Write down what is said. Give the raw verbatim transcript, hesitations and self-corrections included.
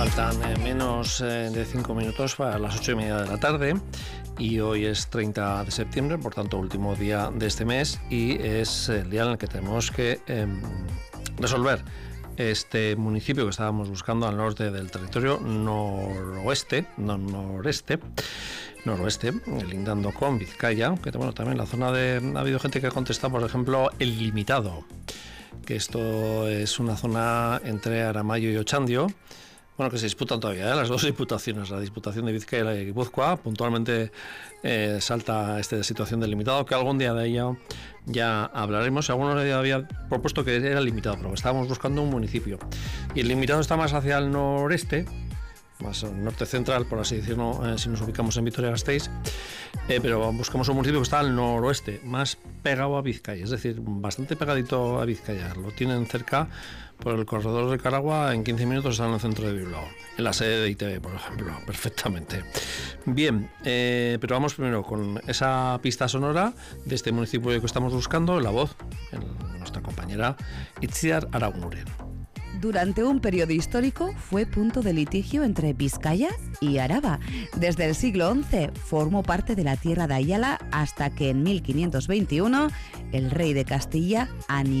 Faltan eh, menos eh, de cinco minutos para las ocho y media de la tarde y hoy es treinta de septiembre, por tanto último día de este mes, y es el día en el que tenemos que eh, resolver este municipio que estábamos buscando al norte del territorio noroeste, no noreste, noroeste, lindando con Vizcaya, que bueno, también la zona de... ha habido gente que ha contestado, por ejemplo, el Limitado, que esto es una zona entre Aramayo y Ochandio, bueno, que se disputan todavía, ¿eh? Las dos diputaciones, la Diputación de Vizcaya y la de Guipúzcoa. Puntualmente eh, salta esta situación del Limitado, que algún día de ella ya hablaremos. Algunos habían propuesto que era limitado, pero estábamos buscando un municipio. Y el Limitado está más hacia el noreste, más norte central, por así decirlo, eh, si nos ubicamos en Vitoria-Gasteiz, eh, pero buscamos un municipio que está al noroeste, más pegado a Vizcaya, es decir, bastante pegadito a Vizcaya. Lo tienen cerca por el corredor de Caragua, en quince minutos están en el centro de Bilbao, en la sede de I T V, por ejemplo, perfectamente. Bien, eh, pero vamos primero con esa pista sonora de este municipio que estamos buscando, la voz de nuestra compañera Itziar Araguren. Durante un periodo histórico fue punto de litigio entre Vizcaya y Araba. Desde el siglo once formó parte de la tierra de Ayala hasta que en mil quinientos veintiuno el rey de Castilla